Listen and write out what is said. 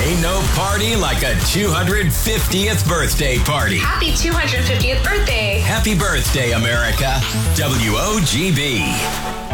Ain't no party like a 250th birthday party. Happy 250th birthday. Happy birthday, America. WOGB.